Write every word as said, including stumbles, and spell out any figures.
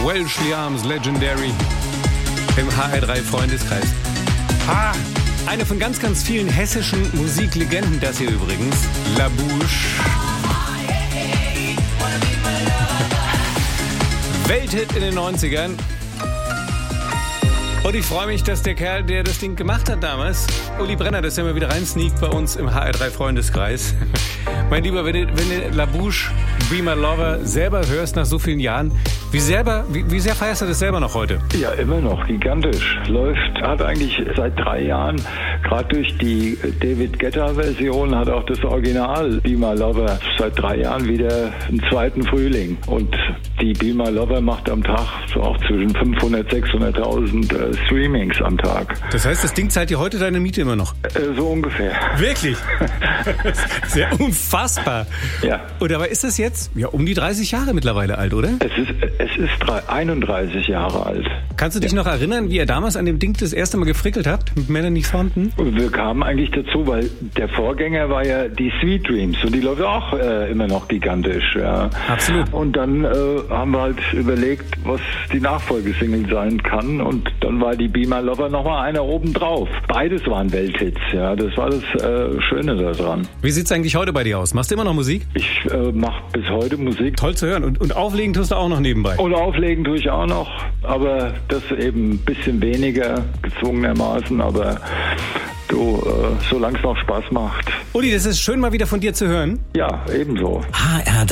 Welshly Arms, Legendary im H R drei Freundeskreis. Ha! Eine von ganz, ganz vielen hessischen Musiklegenden, das hier übrigens. La Bouche. Welthit in den neunzigern. Und ich freue mich, dass der Kerl, der das Ding gemacht hat damals, Uli Brenner, das ja mal wieder rein sneakt bei uns im H R drei Freundeskreis. Mein Lieber, wenn du, wenn du La Bouche, Be My Lover selber hörst nach so vielen Jahren, wie, selber, wie, wie sehr feierst du das selber noch heute? Ja, immer noch, gigantisch. Läuft, hat eigentlich seit drei Jahren, gerade durch die David Guetta-Version, hat auch das Original Be My Lover seit drei Jahren wieder einen zweiten Frühling. Und die Be My Lover macht am Tag so auch zwischen fünfhundert, sechshunderttausend äh, Streamings am Tag. Das heißt, das Ding zahlt dir heute deine Miete immer noch? Äh, so ungefähr. Wirklich? Sehr unfassbar. Ja. Und dabei ist das jetzt ja um die dreißig Jahre mittlerweile alt, oder? Es ist, es ist einunddreißig Jahre alt. Kannst du dich ja. noch erinnern, wie ihr damals an dem Ding das erste Mal gefrickelt habt mit Melanie Thornton? Wir kamen eigentlich dazu, weil der Vorgänger war ja die Sweet Dreams und die läuft auch äh, immer noch gigantisch. Ja. Absolut. Und dann äh, haben wir halt überlegt, was die Nachfolgesingle sein kann, und dann war die Be My Lover nochmal einer oben drauf. Beides waren Welthits, ja, das war das äh, Schöne daran. Wie sieht's eigentlich heute bei dir aus? Machst du immer noch Musik? Ich äh, mache bis heute Musik. Toll zu hören. Und, und auflegen tust du auch noch nebenbei? Und auflegen tue ich auch noch, aber das eben ein bisschen weniger, gezwungenermaßen, aber du, äh, solange es noch Spaß macht. Uli, das ist schön, mal wieder von dir zu hören. Ja, ebenso. H R